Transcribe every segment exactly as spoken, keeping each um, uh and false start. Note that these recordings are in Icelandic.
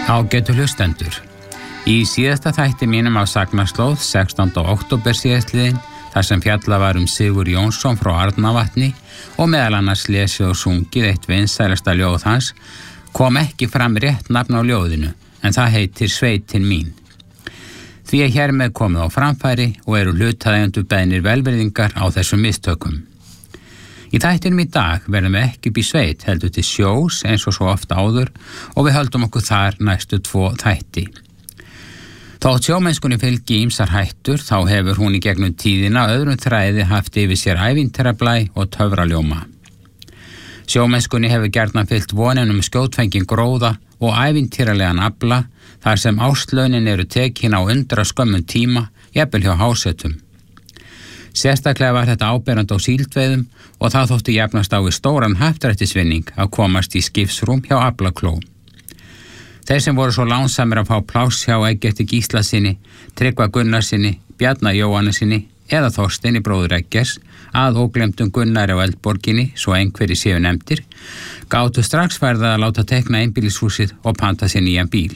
Ágætu hlustendur. Í síðasta þætti mínum á Sagnaslóð sextánda október síðastliðinn, þar sem fjalla var um Sigurð Jónsson frá Arnarvatni og meðal annars lesið og sungið eitt vinsælasta ljóð hans, kom ekki fram rétt nafn á ljóðinu, en það heitir Sveitin mín. Því er hér með komið á framfæri og eru hlutaðeigandi beðnir velvirðingar á þessum mistökum. Í þættinum í dag verðum við ekki upp í sveit, heldur til sjós eins og svo ofta áður og við höldum okkur þar næstu tvo þætti. Þótt sjómennskunni fylgi ýmsar hættur, þá hefur hún í gegnum tíðina öðrum þræði haft yfir sér ævintýrablæ og töfraljóma. Sjómennskunni hefur gjarnan fylgt vonin um skjótfengin gróða og ævintýralegan afla, þar sem ástlaunin eru tekin á undra skömmun tíma, jafnvel hjá hásetum. Sérstaklega var þetta áberandi á síldveiðum og það þótti jafnast á við stóran happdrættisvinning að komast í skipsrúm hjá aflakló. Þeir sem voru svo lánsamir að fá pláss hjá Eggerti Gíslasyni, Tryggva Gunnarsyni, Bjarna Jóhannesyni eða Þorsteini bróður Eggers, að óglemdum Gunnari á Eldborginni, svo einhverjir séu nefndir, gátu strax farið að láta tekna einbýlishúsið og panta sér nýjan bíl.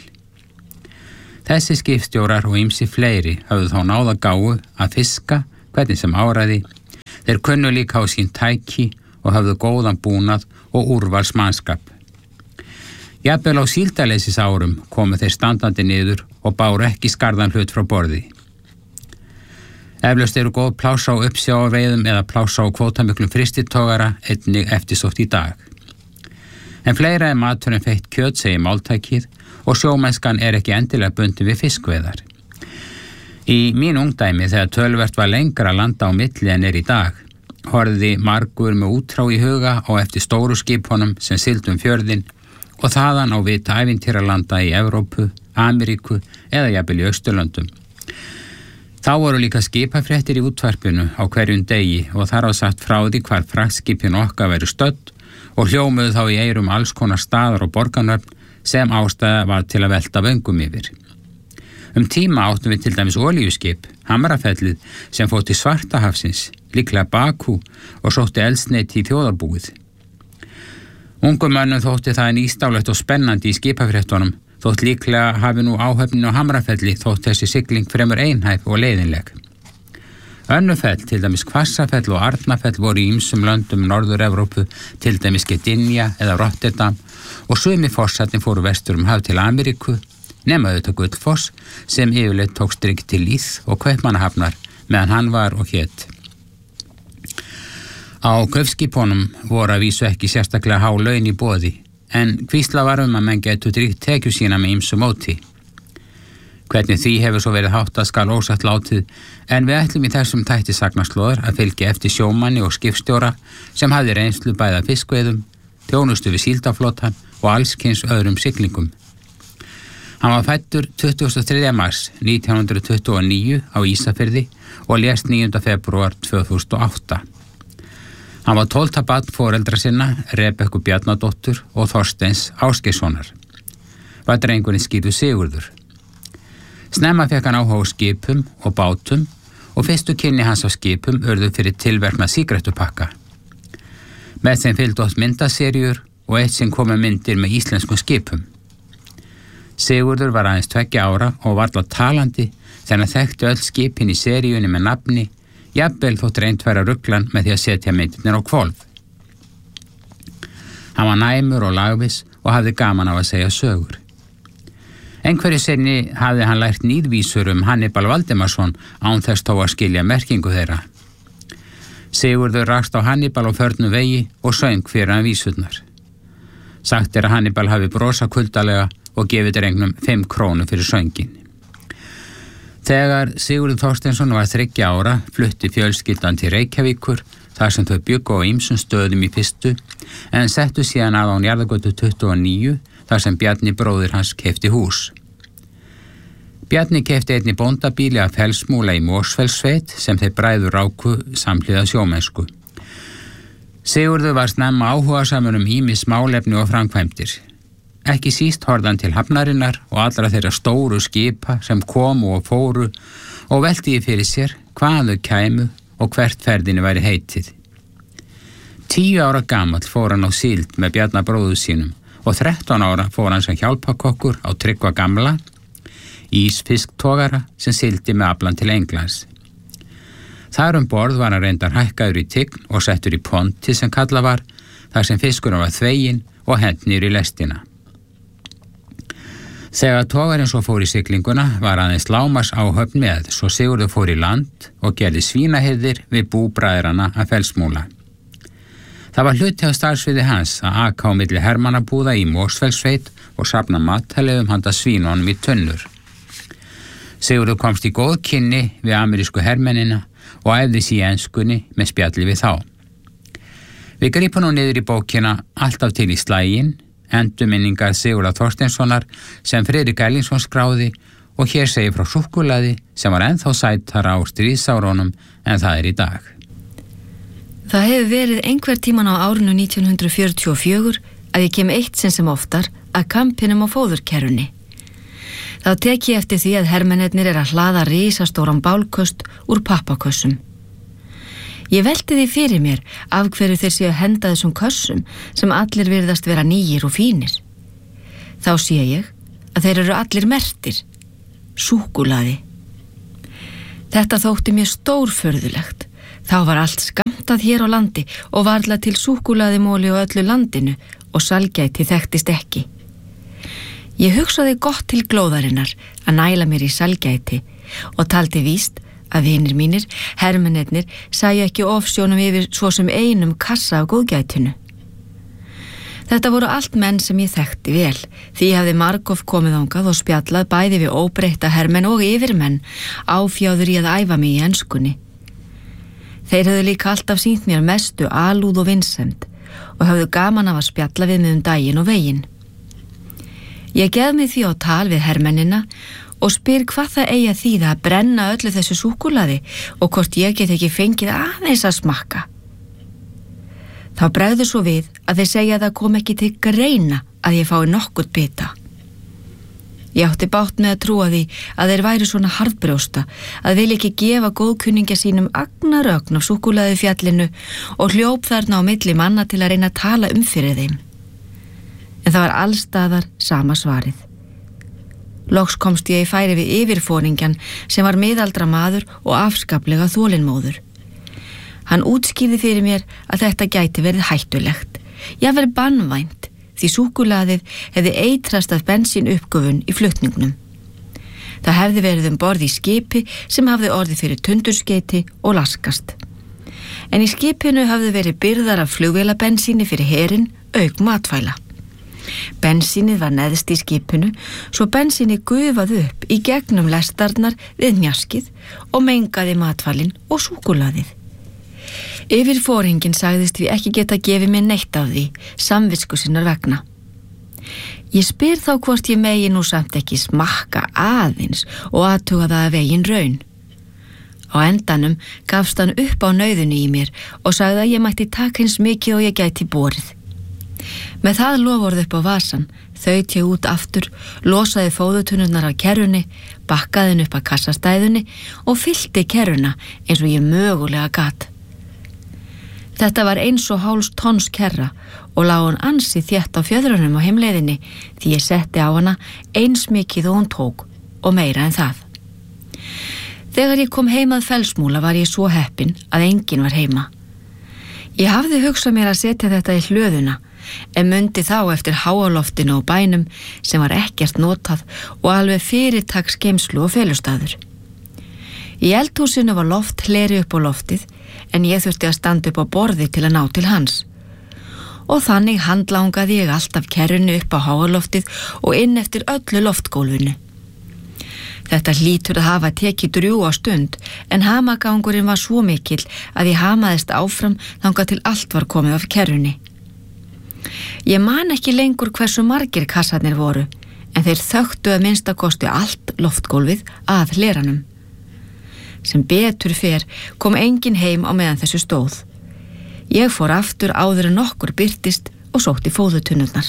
Þessi skipstjórar og ýmsir fleiri höfðu þá náða gáfu að fiska hvernig sem áræði. Þeir kunnu líka á sín tæki og höfðu góðan búnað og úrvals mannskap. Jafnvel á síldaleysis árum komu þeir standandi niður og báru ekki skarðan hlut frá borði. Eflaust eru góð pláss á uppsjávarveiðum eða pláss á kvótamiklum frystitogara einnig eftirsótt í dag. En fleira er maturinn feitt kjöt, segir máltækið, og sjómennskan er ekki endilega bundin við fiskveiðar. Í mín ungdæmi, þegar töluvert var lengra landa á milli en er í dag, horfði margur með útrá í huga og eftir stóru skipunum sem sigldum fjörðin og þaðan á vita ævintýralanda í Evrópu, Ameríku eða jafnvel í Austurlöndum. Þá voru líka skipafréttir í útvarpinu á hverjum degi og þar á sagt frá því hvar fraktskipin okkar veru stödd og hljómuðu þá í eyrum alls konar staðar og borgarnöfn sem ástæða var til að velta vöngum yfir. Um tíma áttum við til dæmis olíuskip, Hamrafellið, sem fór til Svartahafsins, líklega Bakú og sótti eldsneyti í þjóðarbúið. Ungum mönnum þótti það nýstálegt og spennandi í skipafréttunum, þótt líklega hafi nú áhöfnin á Hamrafelli þótt þessi sigling fremur einhæf og leiðinleg. Önnufell, til dæmis Hvassafell og Arnarfell voru í ýmsum löndum Norður-Evrópu, til dæmis Gdynia eða Rotterdam, og sumi fossarnir fóru vestur um haf til Ameríku, nema auðvitað Gullfoss sem yfirleitt tók strik til Íð og Kaupmannahafnar meðan hann var og hét. Á kaupskipunum voru að vísu ekki sérstaklega há laun í boði, en hvísla var um að menn getu drygt tekju sína með ýmsu móti. Hvernig því hefur svo verið háttað skal ósatt látið, en við ætlum í þessum þætti Sagnaslóðar að fylgja eftir sjómanni og skipstjóra sem hafði reynslu bæða fiskveiðum, þjónustu við síldaflotan og alls kyns öðrum siglingum. Hann var fæddur tuttugasta og þriðja mars nítján hundruð tuttugu og níu á Ísafirði og lést níunda febrúar tvö þúsund og átta. Hann var tólfta barn foreldra sinna, Rebekku Bjarnadóttur og Þorsteins Ásgeirssonar. Var drengurinn skírður Sigurður. Snemma fékk hann áhuga á skipum og bátum og fyrstu kynni hans á skipum urðu fyrir tilverknað sígarettupakka. Með þeim fylgdu oft myndaseríur og eitt sem komu myndir með íslenskum skipum. Sigurður var aðeins tveggja ára og varla talandi þegar hann þekkti öll skipin í seríunni með nafni, jafnvel þótt reynt væri að ruglan með því að setja myndirnir á hvolf. Hann var næmur og lagviss og hafði gaman á að segja sögur. Einhverju sinni hafði hann lært nýðvísur um Hannibal Valdimarsson án þess þó að skilja merkingu þeirra. Sigurður rakst á Hannibal á förnum vegi og söng fyrir hann vísurnar. Sagt er að Hannibal hafi brosa kuldalega og gefið drengnum fimm krónu fyrir söngin. Þegar Sigurður Þorsteinsson var þriggja ára flutti fjölskyldan til Reykjavíkur þar sem þau bjuggu á ýmsum stöðum í fyrstu en settu síðan að á Njarðargötu tuttugu og níu þar sem Bjarni bróðir hans keypti hús. Bjarni keypti einnig bóndabíli af Fellsmúla í Mosfellssveit sem þeir bræður ráku samhliða sjómennsku. Sigurður var snemma áhugasamur um ýmis málefni og framkvæmdir. Ekki síst horfði hann til hafnarinnar og allra þeirra stóru skipa sem komu og fóru og velti fyrir sér hvað þau kæmu og hvert ferðinni væri heitið. Tíu ára gamall fór hann á síld með Bjarna bróður sínum og þrettán ára fór hann sem hjálpakokkur á Tryggva gamla, ísfisktogara sem sigldi með aflann til Englands. Þar um borð var hann reyndar hækkaður í tign og settur í ponti sem kallað var, þar sem fiskurinn var þveginn og hent niður í lestina. Þegar togarinn svo fór í siglinguna var aðeins lágmarks áhöfn með, svo Sigurður fór í land og gerði svínahirðir við búbræðrana að Fellsmúla. Það var hluti af starfsviði hans að aka á milli hermannabúða í Mosfellssveit og safna mataleifum handa svínunum í tunnur. Sigurður komst í góð kynni við amerísku hermennina og æfði sig í enskunni með spjalli við þá. Við grípum nú niður í bókina Alltaf til í slaginn, endurminningar Sigurðar Þorsteinssonar sem Friðrik Erlingsson skráði og hér segir frá súkkulaði sem var ennþá sætara á stríðsárunum en það er í dag. Það hefur verið einhver tíman á árinu nítján hundruð fjörutíu og fjögur að ég kem eitt sinn sem oftar að kampinum á fóðurkerrunni. Þá tek ég eftir því að hermennirnir er að hlaða risastóran bálköst úr pappakössum. Ég velti því fyrir mér af hverju þeir séu að henda þessum kössum sem allir virðast vera nýjir og fínir. Þá sé ég að þeir eru allir merktir, súkkulaði. Þetta þótti mér stórfurðulegt. Þá var allt skammtað hér á landi og varla til súkkulaðimóli á öllu landinu og salgæti þekktist ekki. Ég hugsaði gott til glóðarinnar að næla mér í salgæti og taldi víst að vinir mínir, hermennirnir, sæju ekki ofsjónum yfir svo sem einum kassa af góðgætinu. Þetta voru allt menn sem ég þekkti vel, því ég hafði margoft komið þangað og spjallað bæði við óbreytta hermenn og yfirmenn, áfjáður í að æfa mig í enskunni. Þeir höfðu líka alltaf sýnt mér mestu alúð og vinsemd og höfðu gaman af að spjalla við mig um daginn og veginn. Ég geð mig því á tal við hermennina og spyr hvað það eigi að þýða að brenna öllu þessu súkkulaði og hvort ég get ekki fengið aðeins að smakka. Þá bregður svo við að þeir segja að það kom ekki til greina að ég fái nokkurt bita. Ég átti bágt með að trúa því að þeir væri svona harðbrjósta að vilja ekki gefa góðkunningja sínum agnarögn af súkkulaði fjallinu og hljóp þarna á milli manna til að reyna að tala um fyrir þeim. En það var allstaðar sama svarið. Loks komst ég í færi við yfirforingjan sem var miðaldra maður og afskaplega þolinmóður. Hann útskýrði fyrir mér að þetta gæti verið hættulegt, jafnvel banvænt, því súkkulaðið hefði eitrast af bensínuppgufun í flutningnum. Það hefði verið um borð í skipi sem hafði orðið fyrir tundurskeyti og laskast. En í skipinu hafði verið byrðar af flugvélabensíni fyrir herinn auk matvæla. Bensínið var neðst í skipinu, svo bensínið gufaði upp í gegnum lestarnar við njaskið og mengaði matfælin og súkkulaðið. Yfirforinginn sagðist við ekki geta gefið mér neitt af því, samvisku sinnar vegna. Ég spyr þá hvort ég megi nú samt ekki smakka aðeins og athuga það að veginn raun. Á endanum gafst hann upp á nauðunni í mér og sagði að ég mætti taka eins mikið og ég gæti borið. Með það loforð upp á vasan, þaut ég út aftur, losaði fóðutunnurnar af kerrunni, bakkaði henn upp að kassastæðunni og fyllti kerruna eins og ég mögulega gat. Þetta var eins og háls tons kerra og lá hún ansi þétt á fjöðrunum á heimleiðinni því ég setti á hana eins mikið og hún tók og meira en það. Þegar ég kom heim að Fellsmúla var ég svo heppin að enginn var heima. Ég hafði hugsað mér að setja þetta í hlöðuna, en mundi þá eftir háaloftinu og bænum sem var ekkert notað og alveg fyrirtaks geymslu og felustaður. Í eldhúsinu var loft hleri upp á loftið, en ég þurfti að standa upp á borði til að ná til hans. Og þannig handlangaði ég alltaf kerrunni upp á háaloftið og inn eftir öllu loftgólfinu. Þetta hlýtur að hafa tekið drjúga stund, en hamagangurinn var svo mikill að ég hamaðist áfram þangað til allt var komið af kerrunni. Ég man ekki lengur hversu margir kassarnir voru, en þeir þöktu að minnstakosti allt loftgólfið að hleranum. Sem betur fer kom enginn heim á meðan þessu stóð. Ég fór aftur áður en nokkur birtist og sótti fóðutunnurnar.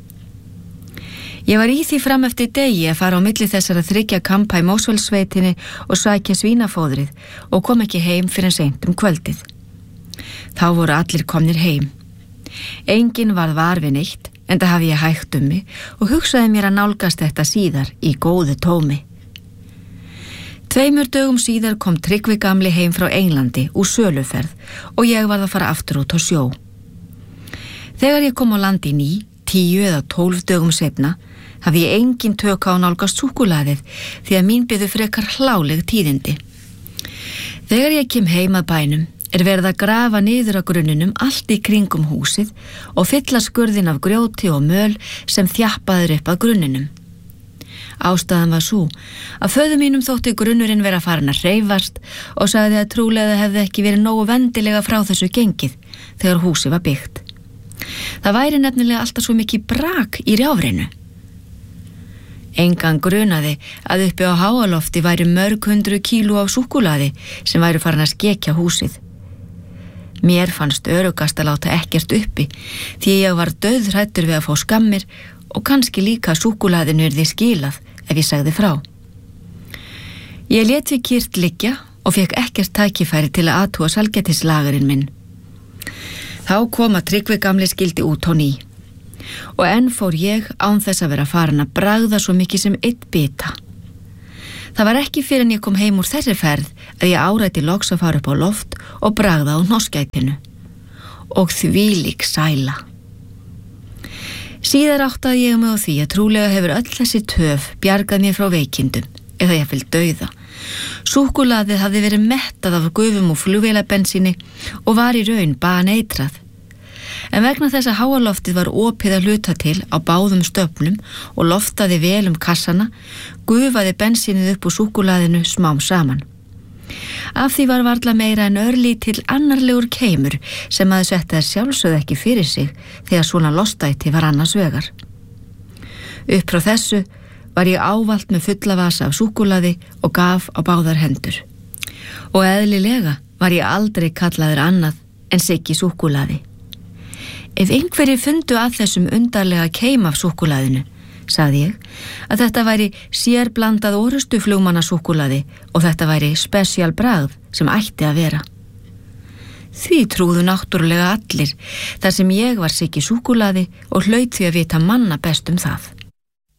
Ég var í því fram eftir degi að fara á milli þessara þriggja kampa í Mosfellssveitinni og sækja svínafóðrið og kom ekki heim fyrir seint um kvöldið. Þá voru allir komnir heim. Enginn varð var við neitt, en það hafi ég hægt um mig og hugsaði mér að nálgast þetta síðar í góðu tómi. Tveimur dögum síðar kom Tryggvi gamli heim frá Englandi úr söluferð og ég varð að fara aftur út á sjó. Þegar ég kom á land í ný, tíu eða tólf dögum seinna, hafi ég engin tök á nálgast súkkulaðið því að mín biðu frekar hláleg tíðindi. Þegar ég kem heim að bænum er verið að grafa niður á grunninum allt í kringum húsið og fylla skurðin af grjóti og möl sem þjappaður upp að grunninum. Ástæðan var sú að föður mínum þótti grunnurinn vera farin að hreyfast og sagði að trúlega hefði ekki verið nógu vendilega frá þessu gengið þegar húsið var byggt. Það væri nefnilega alltaf svo mikið brak í rjáfrinu. Engan grunaði að uppi á háalofti væri mörg hundru kíló af súkkulaði sem væri farin að skekja húsið. Mér fannst öruggast að láta ekkert uppi því ég var dauðhræddur við að fá skammir og kannski líka súkkulaðinu yrði skilað ef ég sagði frá. Ég lét við kyrrt liggja og fekk ekkert tækifæri til að athuga sælgætislagerinn minn. Þá kom að Tryggvi gamli skildi út á ný og enn fór ég án þess að vera farin að bragða svo mikið sem eitt bita. Það var ekki fyrir en ég kom heim úr þessi ferð að ég árætti loks að fara upp á loft og bragða á hnossgætinu. Og þvílík sæla. Síðar áttaði ég mig á því að trúlega hefur öll þessi töf bjargað mér frá veikindum, eða ég vil dauða. Súkkulaðið hafði verið mettað af gufum og flugvélabensíni og var í raun baneitrað. En vegna þess að háaloftið var opið að hluta til á báðum stöfnum og loftaði vel um kassana, gufaði bensínið upp úr súkkulaðinu smám saman. Af því var varla meira en örlítill annarlegur keimur sem maður setti að sjálfsögðu ekki fyrir sig þegar svona lostæti var annars vegar. Upp frá þessu var ég ávalt með fulla vasa af súkkulaði og gaf á báðar hendur. Og eðlilega var ég aldrei kallaður annað en Siggi súkkulaði. Ef einhverjir fundu að þessum undarlega keim af súkkulaðinu, sagði ég, að þetta væri sérblandað orrustuflugmanna súkkulaði og þetta væri spesial bragð sem ætti að vera. Því trúðu náttúrulega allir þar sem ég var Siggi súkkulaði og hlaut því að vita manna best um það.